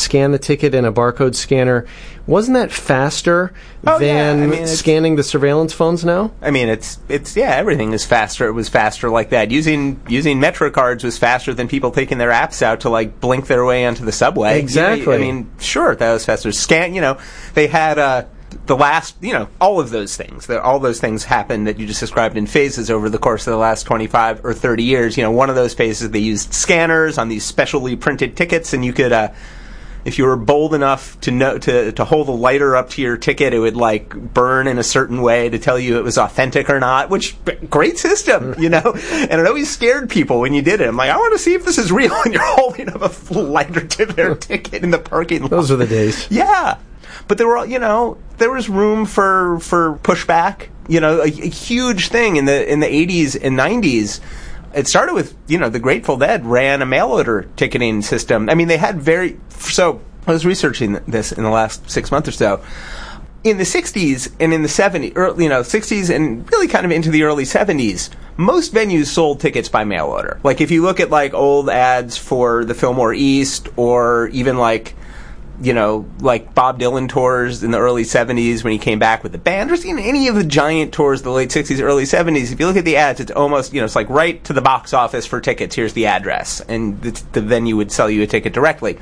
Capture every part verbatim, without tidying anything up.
scan the ticket in a barcode scanner. Wasn't that faster oh, than yeah. I mean, scanning the surveillance phones now? I mean, it's it's yeah, everything is faster. It was faster like that. Using using Metro cards was faster than people taking their apps out to like blink their way onto the subway. Exactly. You know, I mean, sure, that was faster. Scan, you know, they had uh, the last, you know, all of those things. The, all those things happened that you just described in phases over the course of the last twenty-five or thirty years. You know, one of those phases they used scanners on these specially printed tickets, and you could. Uh, If you were bold enough to know to to hold a lighter up to your ticket, it would like burn in a certain way to tell you it was authentic or not. Which great system, you know. And it always scared people when you did it. I'm like, I want to see if this is real. And you're holding up a lighter to their ticket in the parking lot. Those are the days. Yeah, but there were, you know, there was room for for pushback. You know, a, a huge thing in the in the eighties and nineties. It started with, you know, the Grateful Dead ran a mail order ticketing system. I mean, they had very... So, I was researching this in the last six months or so. In the sixties and in the seventies, early, you know, sixties and really kind of into the early seventies, most venues sold tickets by mail order. Like, if you look at, like, old ads for the Fillmore East or even, like... you know, like Bob Dylan tours in the early seventies when he came back with the band, or seen any of the giant tours of the late sixties, early seventies, if you look at the ads, it's almost, you know, it's like right to the box office for tickets, here's the address, and the, the venue would sell you a ticket directly.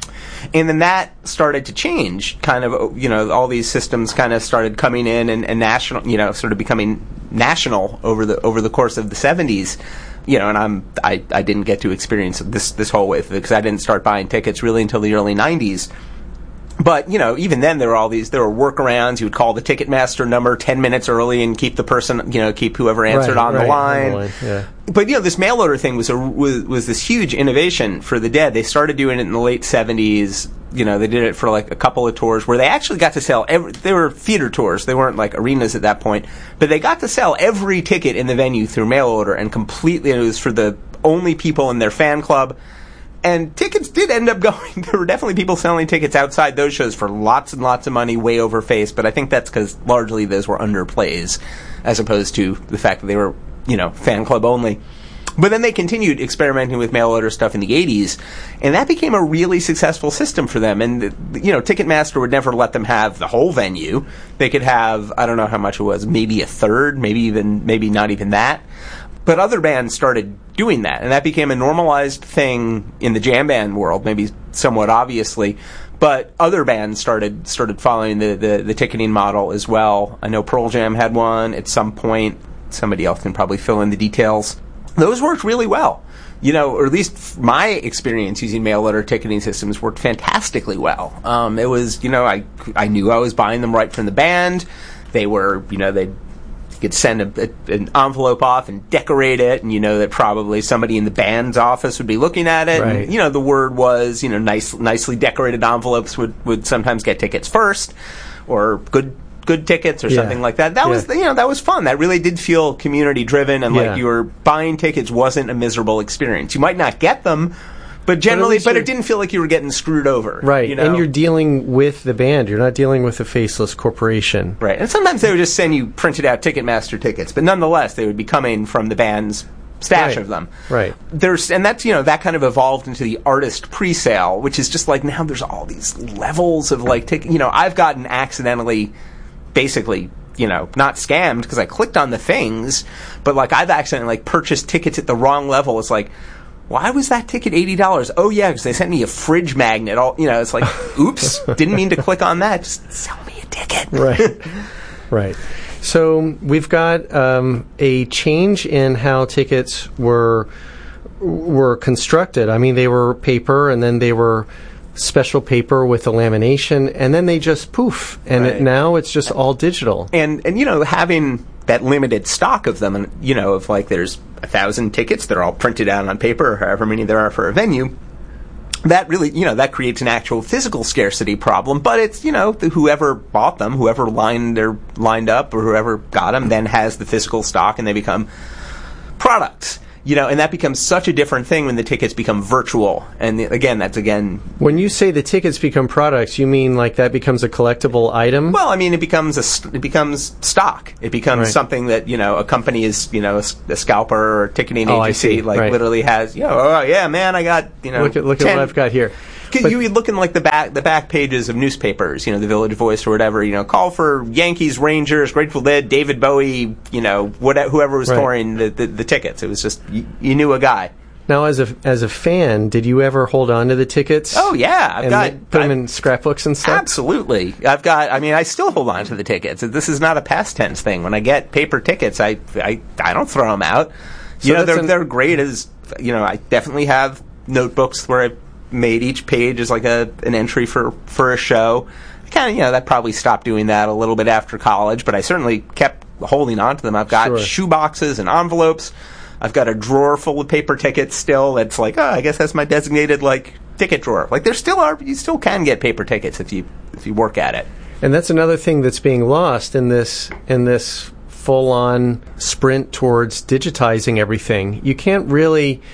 And then that started to change, kind of, you know, all these systems kind of started coming in and, and national, you know, sort of becoming national over the over the course of the seventies. You know, and I'm I, I didn't get to experience this this whole way because I didn't start buying tickets really until the early nineties. But, you know, even then there were all these, there were workarounds. You would call the Ticketmaster number ten minutes early and keep the person, you know, keep whoever answered right, on, right, the line. on the line. Yeah. But, you know, this mail order thing was, a, was was this huge innovation for the Dead. They started doing it in the late seventies. You know, they did it for like a couple of tours where they actually got to sell every, they were theater tours. They weren't like arenas at that point. But they got to sell every ticket in the venue through mail order, and completely, it was for the only people in their fan club. And tickets did end up going. There were definitely people selling tickets outside those shows for lots and lots of money, way over face. But I think that's because largely those were underplays, as opposed to the fact that they were, you know, fan club only. But then they continued experimenting with mail order stuff in the eighties, and that became a really successful system for them. And, you know, Ticketmaster would never let them have the whole venue. They could have, I don't know how much it was, maybe a third, maybe even, maybe not even that. But other bands started doing that, and that became a normalized thing in the jam band world, maybe somewhat obviously. But other bands started started following the, the, the ticketing model as well. I know Pearl Jam had one at some point. Somebody else can probably fill in the details. Those worked really well. You know, or at least my experience using mail order ticketing systems worked fantastically well. Um, it was, you know, I, I knew I was buying them right from the band. They were, you know, they'd could send a, a, an envelope off and decorate it, and you know that probably somebody in the band's office would be looking at it. Right. And, you know, the word was, you know, nice, nicely decorated envelopes would, would sometimes get tickets first, or good good tickets or yeah. something like that. That yeah. was, you know, that was fun. That really did feel community driven, and yeah. like you were buying tickets wasn't a miserable experience. You might not get them, but generally, but, but it didn't feel like you were getting screwed over. Right, you know? And you're dealing with the band. You're not dealing with a faceless corporation. Right, and sometimes they would just send you printed out Ticketmaster tickets, but nonetheless, they would be coming from the band's stash right. of them. Right. There's, and that's, you know, that kind of evolved into the artist pre-sale, which is just like, now there's all these levels of like, tick- you know, I've gotten accidentally, basically, you know, not scammed because I clicked on the things, but like I've accidentally like purchased tickets at the wrong level. It's like, why was that ticket eighty dollars? Oh, yeah, because they sent me a fridge magnet. All, you know, it's like, oops, didn't mean to click on that. Just sell me a ticket. Right. Right. So we've got um, a change in how tickets were were constructed. I mean, they were paper, and then they were special paper with the lamination, and then they just poof. And right. it, now it's just all digital. And, and, you know, having that limited stock of them, and, you know, if like there's a thousand tickets, they're all printed out on paper, or however many there are for a venue, that really, you know, that creates an actual physical scarcity problem. But it's, you know, the, whoever bought them, whoever lined or lined up, or whoever got them, then has the physical stock, and they become products. You know, and that becomes such a different thing when the tickets become virtual. And the, again, that's again... When you say the tickets become products, you mean like that becomes a collectible item? Well, I mean, it becomes a, it becomes stock. It becomes right. something that, you know, a company is, you know, a, a scalper or a ticketing oh, agency, like, right. literally has, you know, oh, yeah, man, I got, you know, Look at, look at what I've got here. But you would look in like the back the back pages of newspapers, you know, the Village Voice or whatever. You know, call for Yankees, Rangers, Grateful Dead, David Bowie. You know, whatever, whoever was right. touring the, the the tickets. It was just you, you knew a guy. Now, as a as a fan, did you ever hold on to the tickets? Oh yeah, I've and got put them I've, in scrapbooks and stuff. Absolutely, I've got. I mean, I still hold on to the tickets. This is not a past tense thing. When I get paper tickets, I I, I don't throw them out. So you know, they're an, they're great as you know. I definitely have notebooks where I made each page as like a an entry for for a show. I kind of you know that probably stopped doing that a little bit after college, but I certainly kept holding on to them. I've got sure. shoe boxes and envelopes. I've got a drawer full of paper tickets still. That's like, oh, I guess that's my designated like ticket drawer. Like there still are, you still can get paper tickets if you if you work at it. And that's another thing that's being lost in this in this full-on sprint towards digitizing everything. You can't really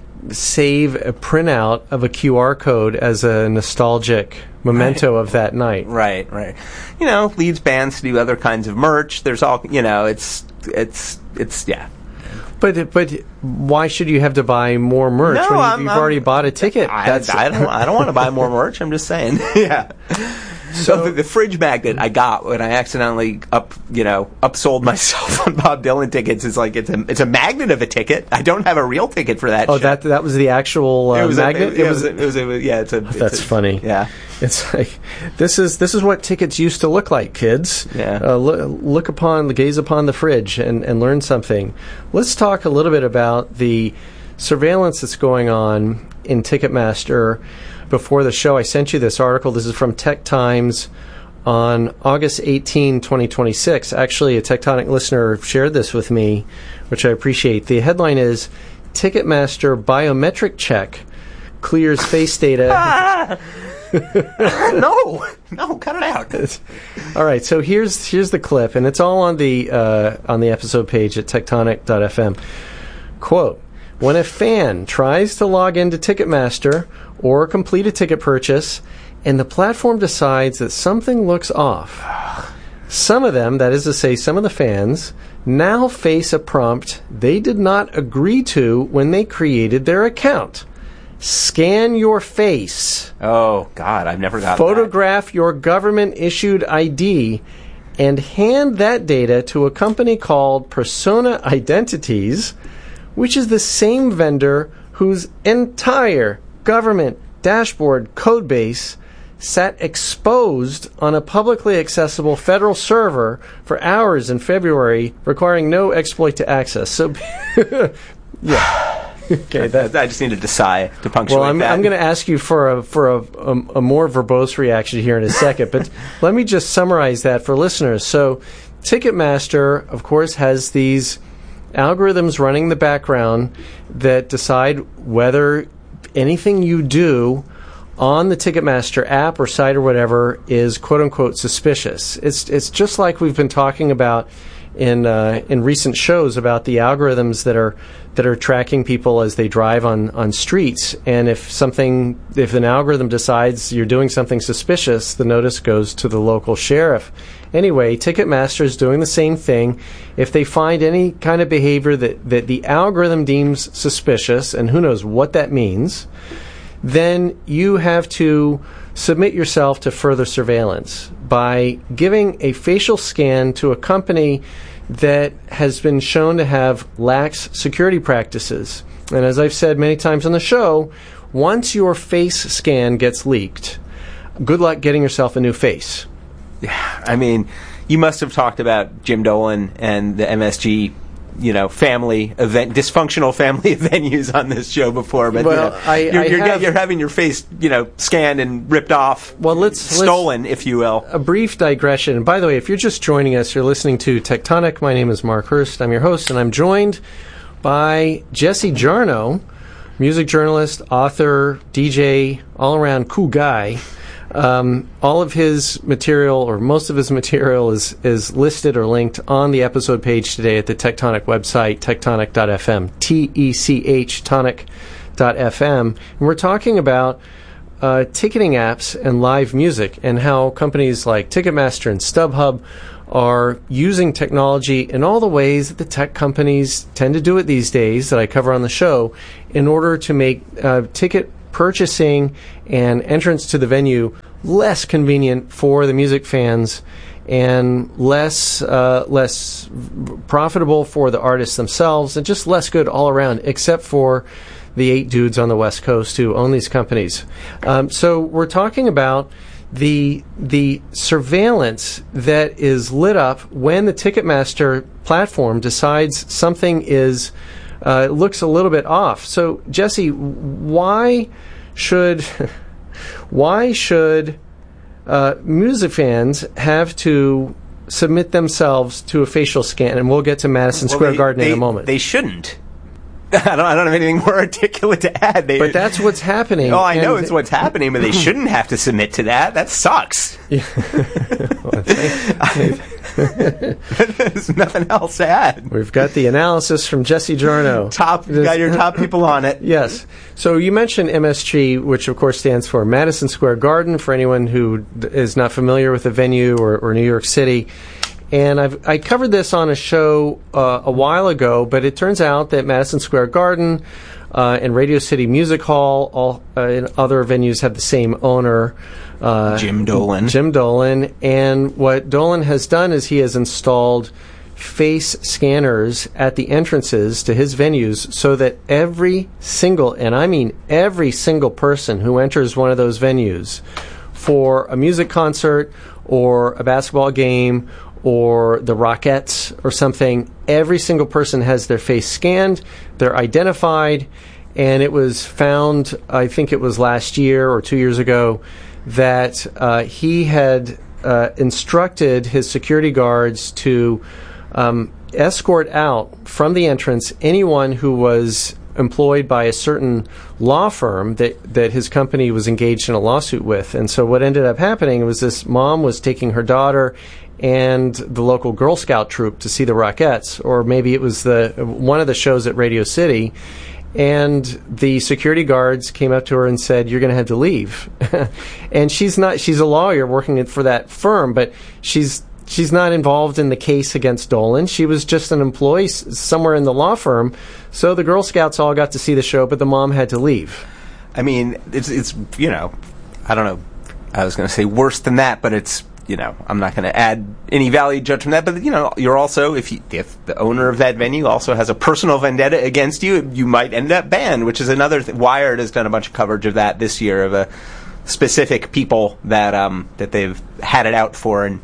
save a printout of a Q R code as a nostalgic memento right. of that night. Right, right. You know, leads bands to do other kinds of merch. There's all, you know, it's it's it's yeah. But but why should you have to buy more merch no, when I'm, you've I'm, already bought a ticket? I, I don't I don't want to buy more merch. I'm just saying. yeah. So the, the fridge magnet I got when I accidentally up you know upsold myself on Bob Dylan tickets is like it's a it's a magnet of a ticket. I don't have a real ticket for that. Oh, shit. that that was the actual uh, it was magnet. A, it, it was a, it was a, yeah. It's a. It's That's a, funny. Yeah. It's like this is this is what tickets used to look like, kids. Yeah. Uh, look, look upon, gaze upon the fridge, and, and learn something. Let's talk a little bit about the surveillance that's going on in Ticketmaster. Before the show, I sent you this article. This is from Tech Times on August eighteenth, twenty twenty-six. Actually, a Tectonic listener shared this with me, which I appreciate. The headline is Ticketmaster biometric check clears face data. no, no, cut it out. All right, so here's here's the clip, and it's all on the uh, on the episode page at tectonic dot f m. Quote: when a fan tries to log into Ticketmaster or complete a ticket purchase, and the platform decides that something looks off, some of them, that is to say, some of the fans, now face a prompt they did not agree to when they created their account. Scan your face. Oh, God, I've never got Photograph that. your government-issued I D and hand that data to a company called Persona Identities, which is the same vendor whose entire government dashboard codebase sat exposed on a publicly accessible federal server for hours in February, requiring no exploit to access. So, yeah. Okay, that, I just needed to sigh to punctuate well, I'm, that. I'm going to ask you for a for a, a, a more verbose reaction here in a second, but let me just summarize that for listeners. So, Ticketmaster, of course, has these algorithms running in the background that decide whether anything you do on the Ticketmaster app or site or whatever is quote unquote suspicious. It's it's just like we've been talking about in uh, in recent shows about the algorithms that are that are tracking people as they drive on, on streets. And if something if an algorithm decides you're doing something suspicious, the notice goes to the local sheriff. Anyway, Ticketmaster is doing the same thing. If they find any kind of behavior that, that the algorithm deems suspicious, and who knows what that means, then you have to submit yourself to further surveillance by giving a facial scan to a company that has been shown to have lax security practices. And as I've said many times on the show, once your face scan gets leaked, good luck getting yourself a new face. Yeah, I mean, you must have talked about Jim Dolan and the M S G, you know, family event, dysfunctional family venues on this show before, but well, you know, I, you're, I you're, have, you're having your face, you know, scanned and ripped off, well, let's, stolen, let's, if you will. A brief digression. And by the way, if you're just joining us, you're listening to Tectonic. My name is Mark Hurst. I'm your host, and I'm joined by Jesse Jarnow, music journalist, author, D J, all-around cool guy. Um, all of his material, or most of his material, is is listed or linked on the episode page today at the Tectonic website, tectonic dot f m, T E C H, tonic dot f m. And we're talking about uh, ticketing apps and live music, and how companies like Ticketmaster and StubHub are using technology in all the ways that the tech companies tend to do it these days that I cover on the show in order to make uh, ticket purchasing and entrance to the venue less convenient for the music fans and less uh, less profitable for the artists themselves, and just less good all around, except for the eight dudes on the West Coast who own these companies. Um, so we're talking about the the surveillance that is lit up when the Ticketmaster platform decides something is uh, looks a little bit off. So Jesse, why should why should uh, music fans have to submit themselves to a facial scan? And we'll get to Madison well, Square they, Garden they, in a moment. They shouldn't. I don't, I don't have anything more articulate to add. They, but that's what's happening. Oh, I know and it's what's happening, but they shouldn't have to submit to that. That sucks. Yeah. There's nothing else to add. We've got the analysis from Jesse Giorno. Top, you got your top people on it. Yes. So you mentioned M S G, which of course stands for Madison Square Garden, for anyone who d- is not familiar with the venue, or, or New York City. And I've, I covered this on a show uh, a while ago, but it turns out that Madison Square Garden uh, and Radio City Music Hall all, uh, and other venues have the same owner. Uh, Jim Dolan. Jim Dolan. And what Dolan has done is he has installed face scanners at the entrances to his venues so that every single, and I mean every single person who enters one of those venues for a music concert or a basketball game or the Rockettes or something, every single person has their face scanned, they're identified, and it was found, I think it was last year or two years ago, that uh, he had uh, instructed his security guards to um, escort out from the entrance anyone who was employed by a certain law firm that, that his company was engaged in a lawsuit with. And so what ended up happening was this mom was taking her daughter and the local Girl Scout troop to see the Rockettes, or maybe it was the one of the shows at Radio City, and the security guards came up to her and said, "You're going to have to leave." And she's not she's a lawyer working for that firm, but she's she's not involved in the case against Dolan. She was just an employee s- somewhere in the law firm. So the Girl Scouts all got to see the show, but the mom had to leave. I mean, it's it's you know, I don't know. I was going to say worse than that, but it's, you know, I'm not going to add any value judgment to that. But, you know, you're also, if you, if the owner of that venue also has a personal vendetta against you, you might end up banned, which is another thing. Wired has done a bunch of coverage of that this year, of a specific people that um, that they've had it out for and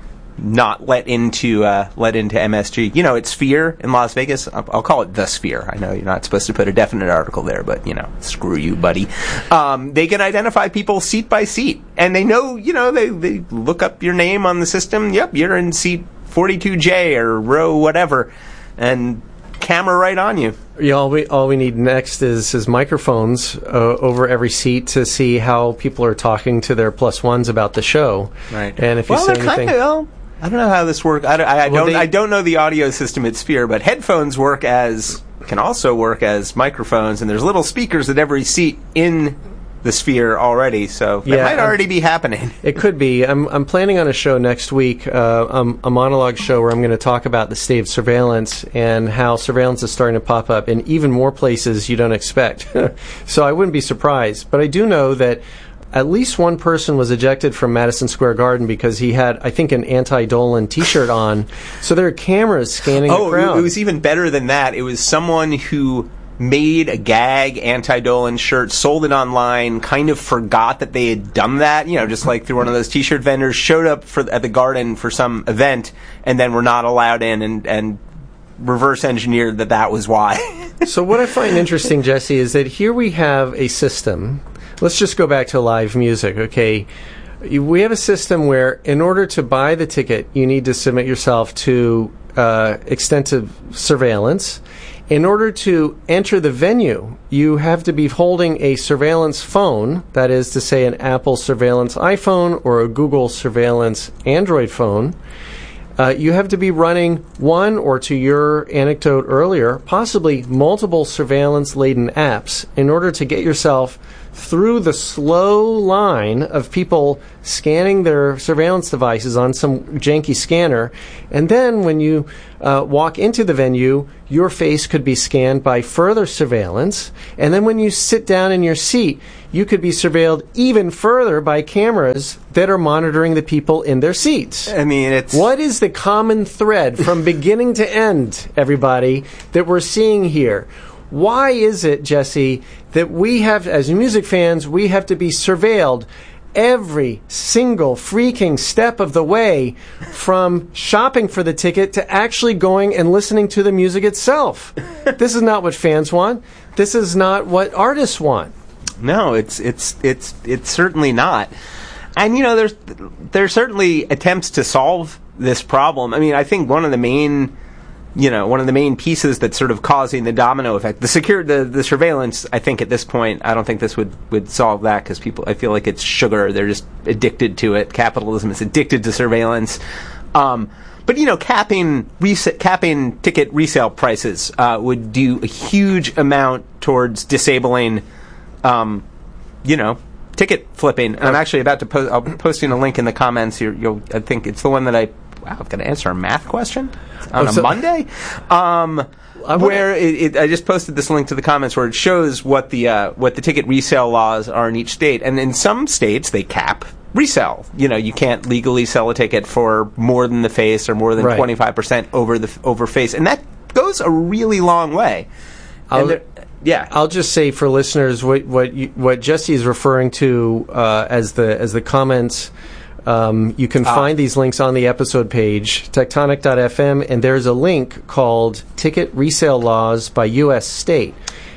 not let into uh, let into M S G. You know, it's Sphere in Las Vegas. I'll, I'll call it the Sphere. I know you're not supposed to put a definite article there, but, you know, screw you, buddy. Um, they can identify people seat by seat, and they know, you know, they, they look up your name on the system. Yep, you're in seat forty-two J or row whatever, and camera right on you. Yeah, all we all we need next is is microphones uh, over every seat to see how people are talking to their plus ones about the show. Right. And if you well, say they're anything, kind of, well, I don't know how this works. I, I, I Well, don't. they- I don't know the audio system at Sphere, but headphones work as can also work as microphones, and there's little speakers at every seat in the Sphere already. So that Yeah, might um, already be happening. it could be. I'm I'm planning on a show next week, uh, um, a monologue show where I'm going to talk about the state of surveillance and how surveillance is starting to pop up in even more places you don't expect. So I wouldn't be surprised. But I do know that at least one person was ejected from Madison Square Garden because he had, I think, an anti-Dolan T-shirt on. So there are cameras scanning Oh, the crowd. it was even better than that. It was someone who made a gag anti-Dolan shirt, sold it online, kind of forgot that they had done that, you know, just like through one of those T-shirt vendors, showed up for at the Garden for some event, and then were not allowed in, and, and reverse engineered that that was why. So what I find interesting, Jesse, is that here we have a system. Let's just go back to live music, okay? We have a system where in order to buy the ticket, you need to submit yourself to uh, extensive surveillance. In order to enter the venue, you have to be holding a surveillance phone, that is to say an Apple surveillance iPhone or a Google surveillance Android phone. Uh, you have to be running one, or to your anecdote earlier, possibly multiple surveillance-laden apps in order to get yourself through the slow line of people scanning their surveillance devices on some janky scanner. And then when you uh, walk into the venue, your face could be scanned by further surveillance. And then when you sit down in your seat, you could be surveilled even further by cameras that are monitoring the people in their seats. I mean, it's... What is the common thread from beginning to end, everybody, that we're seeing here? Why is it, Jesse, that we have, as music fans, we have to be surveilled every single freaking step of the way, from shopping for the ticket to actually going and listening to the music itself? This is not what fans want. This is not what artists want. No, it's it's it's it's certainly not. And you know, there's there's certainly attempts to solve this problem. I mean, I think one of the main you know, one of the main pieces that's sort of causing the domino effect. The secure, the, the surveillance, I think at this point, I don't think this would, would solve that, because people, I feel like it's sugar. They're just addicted to it. Capitalism is addicted to surveillance. Um, but, you know, capping, res- capping ticket resale prices uh, would do a huge amount towards disabling, um, you know, ticket flipping. And I'm actually about to post, I'm posting a link in the comments here. You'll, I think it's the one that I, wow, I've got to answer a math question on oh, a so Monday. Um, where it, it, I just posted this link to the comments where it shows what the uh, what the ticket resale laws are in each state, and in some states they cap resale. You know, you can't legally sell a ticket for more than the face or more than right. twenty-five percent over the over face, and that goes a really long way. I'll, yeah, I'll just say for listeners what what you, what Jesse is referring to uh, as the as the comments. Um, you can ah. find these links on the episode page, tectonic dot f m, and there's a link called Ticket Resale Laws by U S State.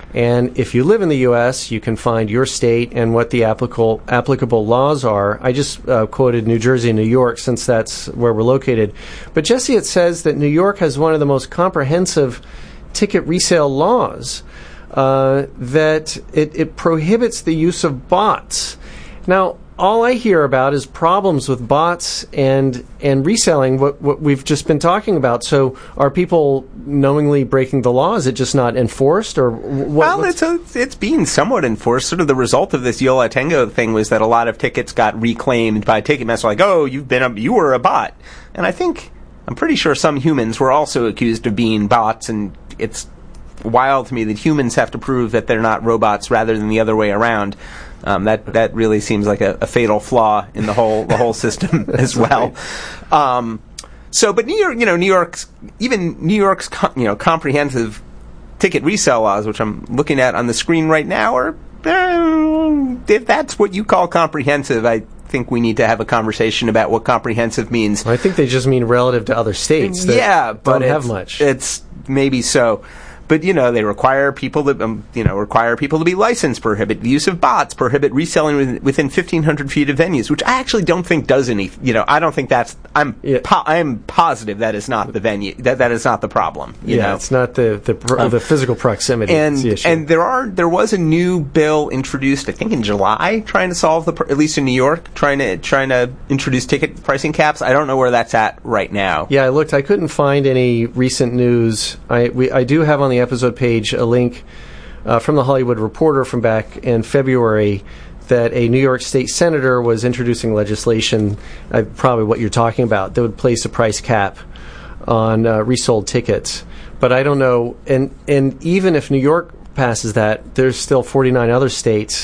And if you live in the U S, you can find your state and what the applicable applicable laws are. I just uh, quoted New Jersey and New York, since that's where we're located. But, Jesse, it says that New York has one of the most comprehensive ticket resale laws, uh, that it, it prohibits the use of bots. Now, all I hear about is problems with bots and and reselling, what, what we've just been talking about. So are people knowingly breaking the law? Is it just not enforced? Or what, Well, it's, a, it's being somewhat enforced. Sort of the result of this Yo La Tengo thing was that a lot of tickets got reclaimed by Ticketmaster, like, oh, you've been a, you were a bot. And I think, I'm pretty sure some humans were also accused of being bots, and it's wild to me that humans have to prove that they're not robots rather than the other way around. Um, that that really seems like a, a fatal flaw in the whole the whole system as well. Um, so, but New York, you know, New York's even New York's com- you know comprehensive ticket resale laws, which I'm looking at on the screen right now, are uh, if that's what you call comprehensive, I think we need to have a conversation about what comprehensive means. I think they just mean relative to other states. That yeah, but don't have much. It's maybe so. But, you know, they require people to, um, you know, require people to be licensed, prohibit the use of bots, prohibit reselling within, within fifteen hundred feet of venues, which I actually don't think does any, you know, I don't think that's, I'm yeah. po- I'm positive that is not the venue, that that is not the problem, you yeah, know. it's not the, the, pr- um, the physical proximity. And, the issue. and there are, there was a new bill introduced, I think in July, trying to solve the, pr- at least in New York, trying to, trying to introduce ticket pricing caps. I don't know where that's at right now. Yeah, I looked, I couldn't find any recent news. I, we, I do have on the episode page a link uh, from the Hollywood Reporter from back in February that a New York State senator was introducing legislation, uh, probably what you're talking about, that would place a price cap on uh, resold tickets. But I don't know, and and even if New York passes that, there's still forty-nine other states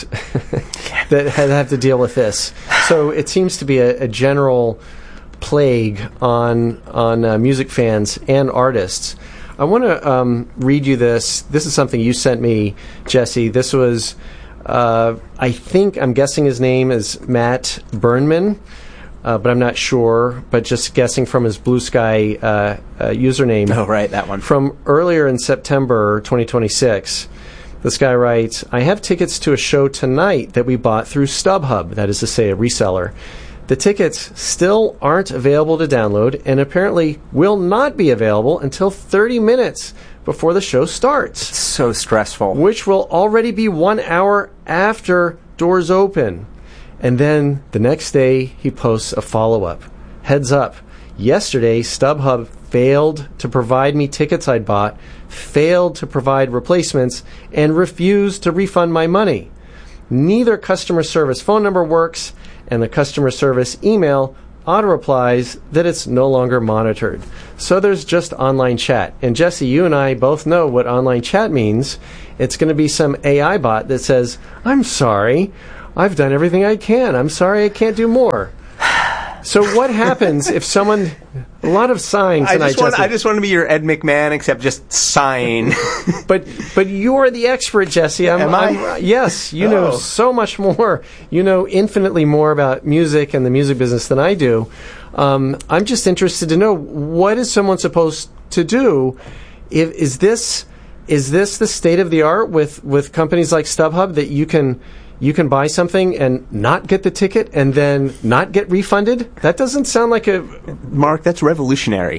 that have to deal with this. So it seems to be a, a general plague on on uh, music fans and artists. I want to um, read you this. This is something you sent me, Jesse. This was, uh, I think, I'm guessing his name is Matt Burnman, uh, but I'm not sure. But just guessing from his Blue Sky uh, uh, username. Oh, right, that one. From earlier in September twenty twenty-six. This guy writes, I have tickets to a show tonight that we bought through StubHub, that is to say, a reseller. The tickets still aren't available to download and apparently will not be available until thirty minutes before the show starts. It's so stressful. Which will already be one hour after doors open. And then the next day, he posts a follow-up. Heads up. Yesterday, StubHub failed to provide me tickets I'd bought, failed to provide replacements, and refused to refund my money. neither customer service phone number works, and the customer service email auto-replies that it's no longer monitored. So there's just online chat. And Jesse, you and I both know what online chat means. It's going to be some A I bot that says, I'm sorry, I've done everything I can. I'm sorry I can't do more. So what happens if someone... A lot of sighing tonight, I just, want, Jesse. I just want to be your Ed McMahon, except just sighing. but but you're the expert, Jesse. I'm, Am I? I'm, yes, you Oh. know so much more. You know infinitely more about music and the music business than I do. Um, I'm just interested to know, what is someone supposed to do? If, is this is this the state of the art with, with companies like StubHub, that you can... You can buy something and not get the ticket and then not get refunded? That doesn't sound like a... Mark, that's revolutionary.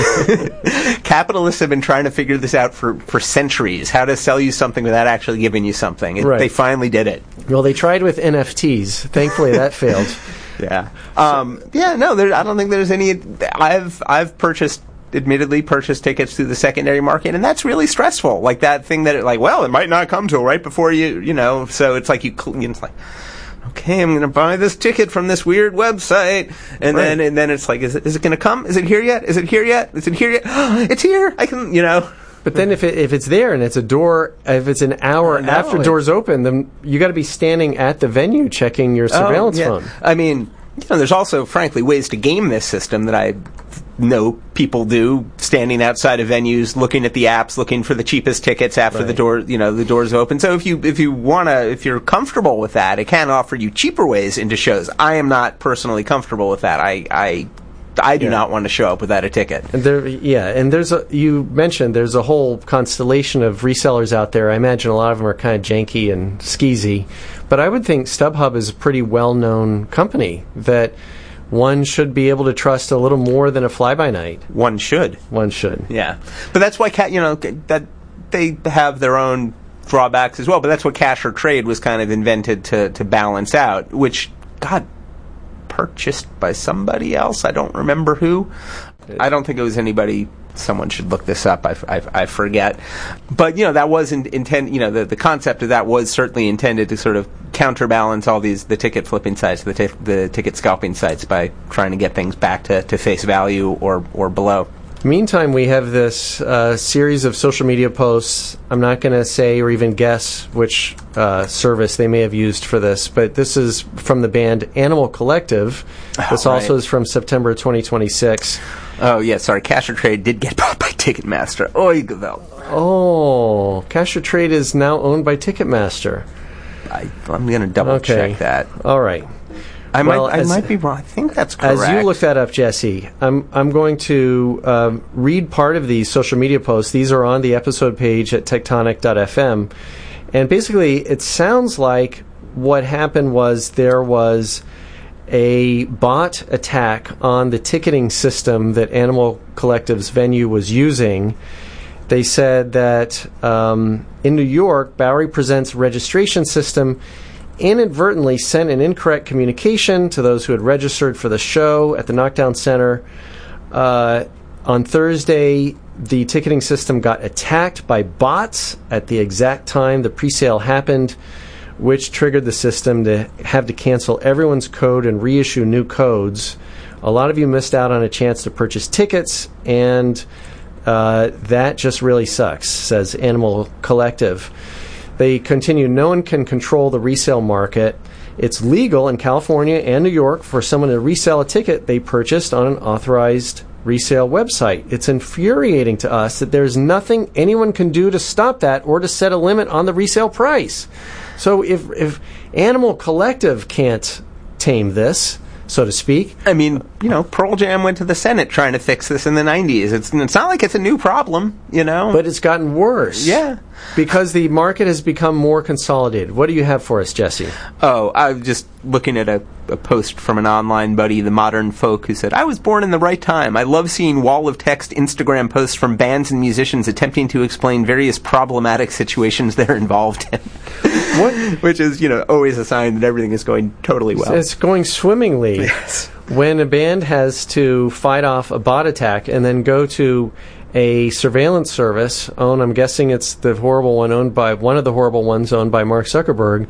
Capitalists have been trying to figure this out for, for centuries, how to sell you something without actually giving you something. It, Right. They finally did it. Well, they tried with N F Ts. Thankfully, that failed. Yeah. Um, yeah, no, there, I don't think there's any... I've I've purchased... admittedly purchased tickets through the secondary market, and that's really stressful. Like that thing that, it, like, well, it might not come till right before you, you know, so it's like you, it's like, okay, I'm going to buy this ticket from this weird website, and Right. then and then it's like, is it is it going to come? Is it here yet? Is it here yet? Is it here yet? It's here. I can, you know. But then if it, if it's there and it's a door, if it's an hour I know, after it- doors open, then you got to be standing at the venue checking your surveillance Oh, yeah. phone. I mean, you know, there's also, frankly, ways to game this system that I know people do, standing outside of venues, looking at the apps, looking for the cheapest tickets after Right. the door, you know, the doors open. So if you if you wanna, if you're comfortable with that, it can offer you cheaper ways into shows. I am not personally comfortable with that. I I I do Yeah. not want to show up without a ticket. And there, yeah, and there's a, you mentioned there's a whole constellation of resellers out there. I imagine a lot of them are kind of janky and skeezy, but I would think StubHub is a pretty well-known company that one should be able to trust a little more than a fly-by-night. One should. One should. Yeah, but that's why ca- you know that they have their own drawbacks as well. But that's what Cash or Trade was kind of invented to to balance out. Which, God, purchased by somebody else. I don't remember who. I don't think it was anybody. Someone should look this up. I, I, I forget. But, you know, that was in, intend. You know, the, the concept of that was certainly intended to sort of counterbalance all these the ticket flipping sites, the t- the ticket scalping sites, by trying to get things back to, to face value or or below. Meantime, we have this uh, series of social media posts. I'm not going to say or even guess which uh, service they may have used for this, but this is from the band Animal Collective. This Oh, also right. is from September twenty twenty-six. Oh, yeah, sorry. Cash or Trade did get bought by Ticketmaster. Oy, Gewalt. Oh, Cash or Trade is now owned by Ticketmaster. I, I'm going to double Okay. check that. All right. I Well, might I as- might be wrong. I think that's correct. As you look that up, Jesse, I'm I'm going to um, read part of these social media posts. These are on the episode page at tectonic dot f m. And basically, it sounds like what happened was there was a bot attack on the ticketing system that Animal Collective's venue was using. They said that um, in New York, Bowery Presents registration system inadvertently sent an incorrect communication to those who had registered for the show at the Knockdown Center. Uh, on Thursday, the ticketing system got attacked by bots at the exact time the presale happened, which triggered the system to have to cancel everyone's code and reissue new codes. A lot of you missed out on a chance to purchase tickets, and uh, that just really sucks, says Animal Collective. They continue, no one can control the resale market. It's legal in California and New York for someone to resell a ticket they purchased on an authorized resale website. It's infuriating to us that there's nothing anyone can do to stop that or to set a limit on the resale price. So if if Animal Collective can't tame this, so to speak. I mean, you know, Pearl Jam went to the Senate trying to fix this in the nineties. It's it's not like it's a new problem, you know. But it's gotten worse. Yeah. Because the market has become more consolidated. What do you have for us, Jesse? Oh, I was just looking at a, a post from an online buddy, The Modern Folk, who said, I was born in the right time. I love seeing wall of text Instagram posts from bands and musicians attempting to explain various problematic situations they're involved in. What? Which is, you know, always a sign that everything is going totally well. It's going swimmingly. Yes. When a band has to fight off a bot attack and then go to a surveillance service owned, I'm guessing it's the horrible one owned by, one of the horrible ones owned by Mark Zuckerberg,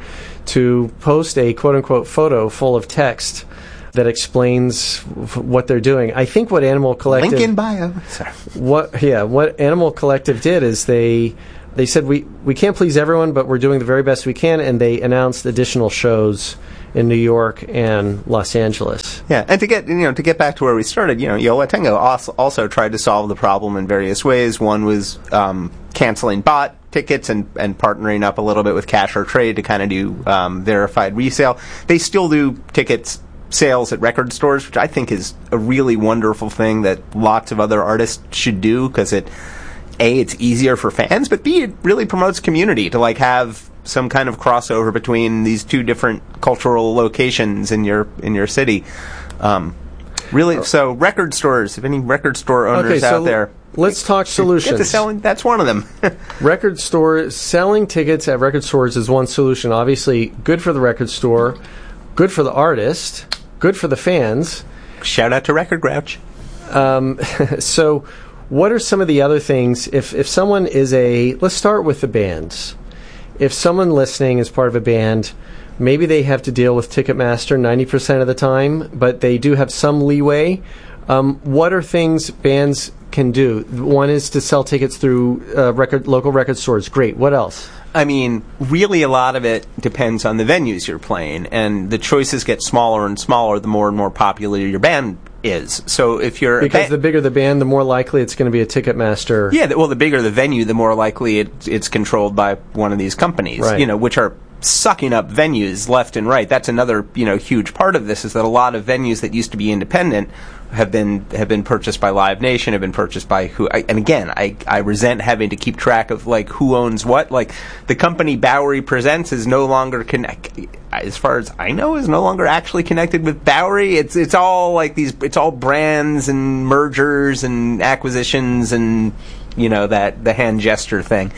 to post a quote-unquote photo full of text that explains f- what they're doing. I think what Animal Collective... Link in bio. Sorry. What, yeah, what Animal Collective did is they they said, we, we can't please everyone, but we're doing the very best we can, and they announced additional shows in New York and Los Angeles. Yeah, and to get you know to get back to where we started, you know, Yo La Tengo also, also tried to solve the problem in various ways. One was um, canceling bot tickets and, and partnering up a little bit with Cash or Trade to kind of do um, verified resale. They still do tickets sales at record stores, which I think is a really wonderful thing that lots of other artists should do, because it, A, it's easier for fans, but B, it really promotes community to like have some kind of crossover between these two different cultural locations in your in your city. Um, really, so record stores, if any record store owners okay, so out there, let's talk solutions. Get to selling, that's one of them. Record store, selling tickets at record stores is one solution. Obviously, good for the record store, good for the artist, good for the fans. Shout out to Record Grouch. Um, so, what are some of the other things? If if someone is a, let's start with the bands. If someone listening is part of a band, maybe they have to deal with Ticketmaster ninety percent of the time, but they do have some leeway. Um, what are things bands can do? One is to sell tickets through uh, record local record stores. Great. What else? I mean, really a lot of it depends on the venues you're playing, and the choices get smaller and smaller the more and more popular your band is. So if you're... Because ba- the bigger the band, the more likely it's going to be a Ticketmaster. Yeah, well, the bigger the venue, the more likely it, it's controlled by one of these companies, right. you know, which are sucking up venues left and right. That's another, you know, huge part of this, is that a lot of venues that used to be independent have been have been purchased by Live Nation, have been purchased by who, I, and again, I, I resent having to keep track of, like, who owns what. Like, the company Bowery Presents is no longer, connect, as far as I know, is no longer actually connected with Bowery. It's it's all, like, these, it's all brands and mergers and acquisitions and, you know, that, the hand gesture thing.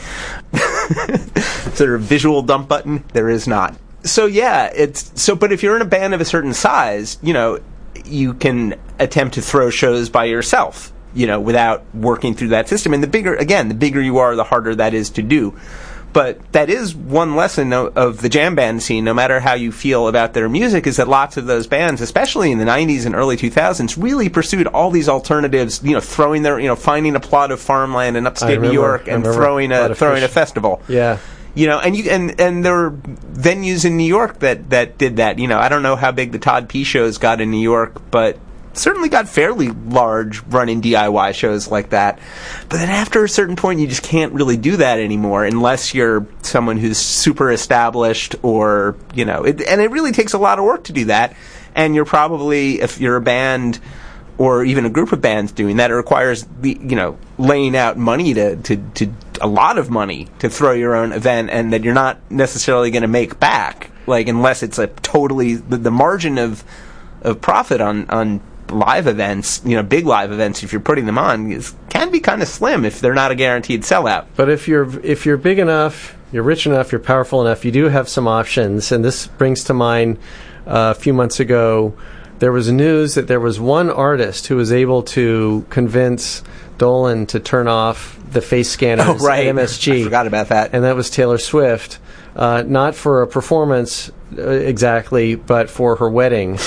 Is there a visual dump button? There is not. So, yeah, it's, so, but if you're in a band of a certain size, you know, you can attempt to throw shows by yourself, you know, without working through that system. And the bigger, again, the bigger you are, the harder that is to do. But that is one lesson of, of the jam band scene, no matter how you feel about their music, is that lots of those bands, especially in the nineties and early two thousands, really pursued all these alternatives, you know, throwing their, you know, finding a plot of farmland in upstate remember, New York and throwing a, throwing a festival. Yeah. You know, and you and and there were venues in New York that, that did that. You know, I don't know how big the Todd P shows got in New York, but certainly got fairly large running D I Y shows like that. But then after a certain point, you just can't really do that anymore unless you're someone who's super established, or, you know, it, and it really takes a lot of work to do that. And you're probably, if you're a band or even a group of bands doing that, it requires the, you know, laying out money to, to, to a lot of money to throw your own event, and that you're not necessarily going to make back, like, unless it's a totally, the, the margin of of profit on, on live events, you know, big live events, if you're putting them on, is, can be kind of slim if they're not a guaranteed sellout. But if you're if you're big enough, you're rich enough, you're powerful enough, you do have some options. And this brings to mind uh, a few months ago, there was news that there was one artist who was able to convince Dolan to turn off the face scanners oh, right. at M S G. I forgot about that. And that was Taylor Swift. Uh, not for a performance uh, exactly, but for her wedding.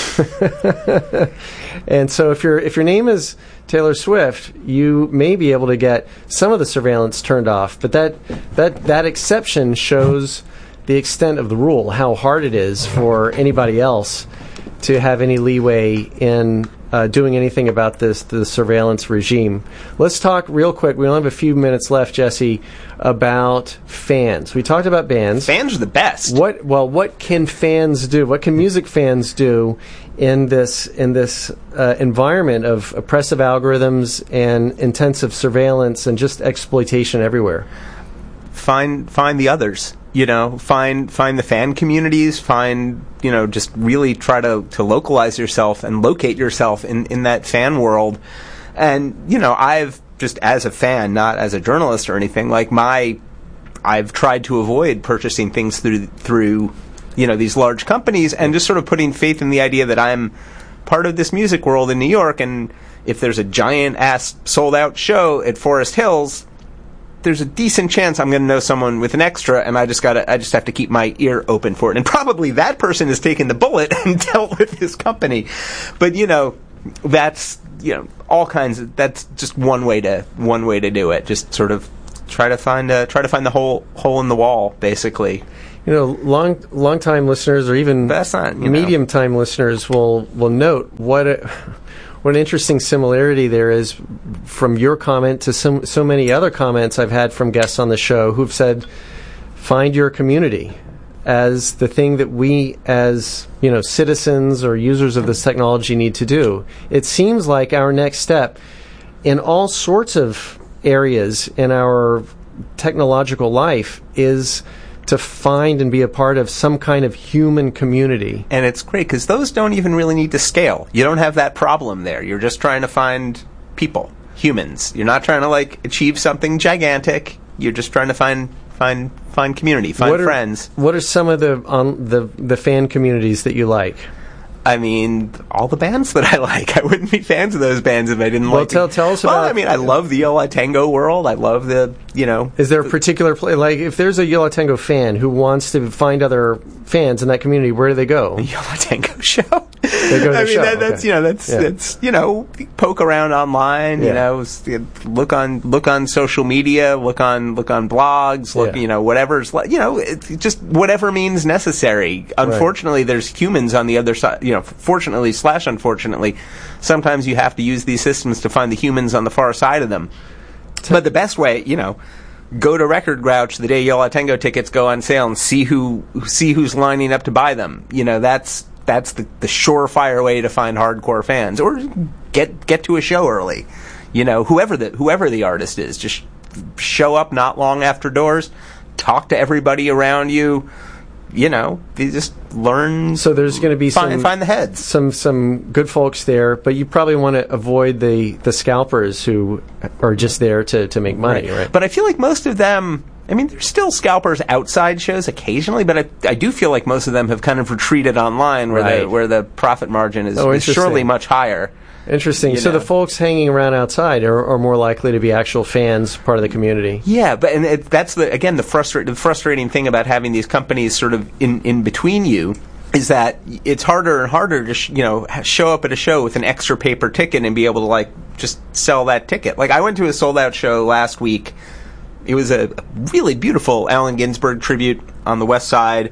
And so if your if your name is Taylor Swift, you may be able to get some of the surveillance turned off. But that that, that exception shows the extent of the rule, how hard it is for anybody else to have any leeway in uh, doing anything about this the surveillance regime. Let's talk real quick. We only have a few minutes left, Jesse, about fans. We talked about bands. Fans are the best. What well, what can fans do? What can music fans do in this in this uh, environment of oppressive algorithms and intensive surveillance and just exploitation everywhere? Find find the others. You know, find find the fan communities, find, you know, just really try to, to localize yourself and locate yourself in, in that fan world. And, you know, I've just, as a fan, not as a journalist or anything, like my, I've tried to avoid purchasing things through, through, you know, these large companies, and just sort of putting faith in the idea that I'm part of this music world in New York, and if there's a giant-ass sold-out show at Forest Hills, there's a decent chance I'm going to know someone with an extra, and I just gotta, I just have to keep my ear open for it. And probably that person has taken the bullet and dealt with his company. But, you know, that's, you know, all kinds of, that's just one way to, one way to do it. Just sort of try to find, uh, try to find the hole, hole in the wall, basically. You know, long, long time listeners, or even that's not, you medium know. time listeners will, will note what a, what an interesting similarity there is from your comment to some, so many other comments I've had from guests on the show who've said, find your community as the thing that we as, you know, citizens or users of this technology need to do. It seems like our next step in all sorts of areas in our technological life is to find and be a part of some kind of human community. And it's great because those don't even really need to scale. You don't have that problem there. You're just trying to find people, humans. You're not trying to like achieve something gigantic. You're just trying to find find find community, find what are, friends. What are some of the um, the the fan communities that you like? I mean, all the bands that I like. I wouldn't be fans of those bands if I didn't well, like tell, them. tell us well, about... I mean, I love the Yo La Tengo world. I love the, you know... Is there a particular... Play, like, if there's a Yo La Tengo fan who wants to find other fans in that community, where do they go? The Yo La Tengo show. They go to I the mean, show. that, that's, okay. you know, that's, yeah. that's, you know, poke around online, yeah. you know, look on, look on social media, look on, look on blogs, look, yeah. you know, whatever's, you know, it, just whatever means necessary. Unfortunately, right. There's humans on the other side, you know, fortunately slash unfortunately, sometimes you have to use these systems to find the humans on the far side of them. But the best way, you know, go to Record Grouch the day Yo La Tengo tickets go on sale and see who, see who's lining up to buy them. You know, that's, That's the, the surefire way to find hardcore fans, or get get to a show early. You know, whoever the whoever the artist is, just show up not long after doors, talk to everybody around you. You know, they just learn. So there's going to be find, some find the heads, some some good folks there, but you probably want to avoid the, the scalpers who are just there to, to make money, right. right? But I feel like most of them. I mean, there's still scalpers outside shows occasionally, but I, I do feel like most of them have kind of retreated online, where right. the where the profit margin is, oh, is surely much higher. Interesting. You so know. The folks hanging around outside are, are more likely to be actual fans, part of the community. Yeah, but and it, that's the again the frustra- the frustrating thing about having these companies sort of in, in between you is that it's harder and harder to sh- you know show up at a show with an extra paper ticket and be able to like just sell that ticket. Like I went to a sold out show last week. It was a really beautiful Allen Ginsberg tribute on the West Side,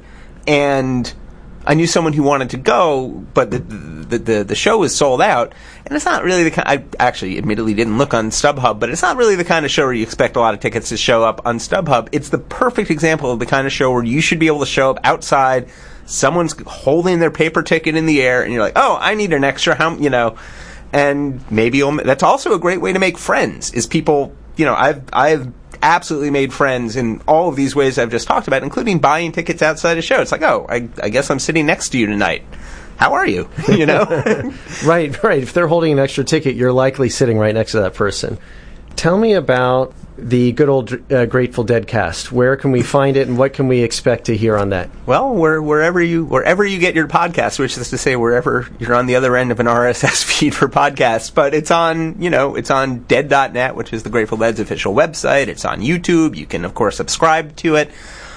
and I knew someone who wanted to go, but the the, the, the show was sold out, and it's not really the kind... I actually admittedly didn't look on StubHub, but it's not really the kind of show where you expect a lot of tickets to show up on StubHub. It's the perfect example of the kind of show where you should be able to show up outside, someone's holding their paper ticket in the air, and you're like, oh, I need an extra, how, you know, and maybe you'll... That's also a great way to make friends, is people... You know, I've I've absolutely made friends in all of these ways I've just talked about, including buying tickets outside a show. It's like, oh, I, I guess I'm sitting next to you tonight. How are you? You know? Right, right. If they're holding an extra ticket, you're likely sitting right next to that person. Tell me about the good old uh, Grateful Dead cast. Where can we find it, and what can we expect to hear on that? Well, where, wherever you wherever you get your podcast, which is to say wherever you're on the other end of an R S S feed for podcasts. But it's on, you know, it's on dead dot net, which is the Grateful Dead's official website. It's on YouTube. You can, of course, subscribe to it.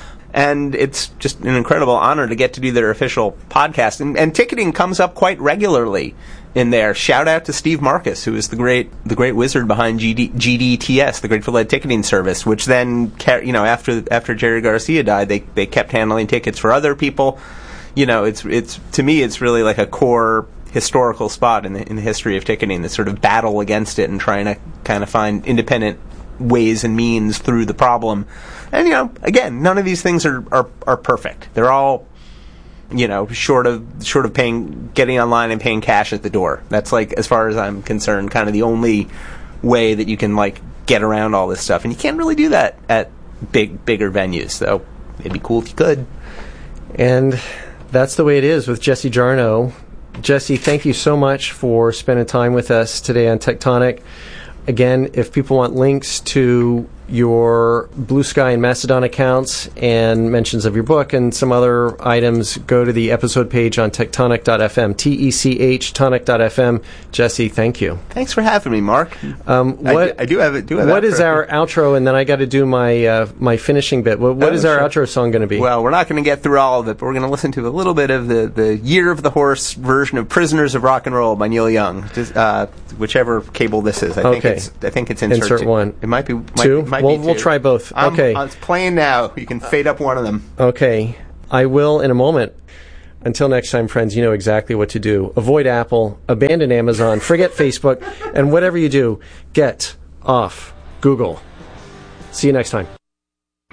And it's just an incredible honor to get to do their official podcast. And, and ticketing comes up quite regularly in there. Shout out to Steve Marcus, who is the great the great wizard behind G D, G D T S, the Grateful Dead ticketing service, which then, you know, after after Jerry Garcia died, they they kept handling tickets for other people. You know, it's it's to me, it's really like a core historical spot in the in the history of ticketing, this sort of battle against it and trying to kind of find independent ways and means through the problem. And, you know, again, none of these things are, are, are perfect. They're all, you know, short of short of paying, getting online and paying cash at the door. That's, like, as far as I'm concerned, kind of the only way that you can, like, get around all this stuff. And you can't really do that at big, bigger venues. So it'd be cool if you could. And that's the way it is with Jesse Jarnow. Jesse, thank you so much for spending time with us today on Tectonic. Again, if people want links to your Blue Sky and Mastodon accounts and mentions of your book and some other items, go to the episode page on tectonic dot f m, T E C H, tonic dot f m. Jesse, thank you. Thanks for having me, Mark. Um, what, I, do, I do have it. Do have what is our outro? And then I got to do my uh, my finishing bit. What, what oh, is our sure. outro song going to be? Well, we're not going to get through all of it, but we're going to listen to a little bit of the, the Year of the Horse version of Prisoners of Rock and Roll by Neil Young. Just, uh, whichever cable this is. I okay. think it's I think it's insert, insert two. one. It might be might, two. Might we'll, be two. we'll try both. I'm, okay. It's playing now. You can fade up one of them. Okay. I will in a moment. Until next time, friends, you know exactly what to do. Avoid Apple, abandon Amazon, forget Facebook, and whatever you do, get off Google. See you next time.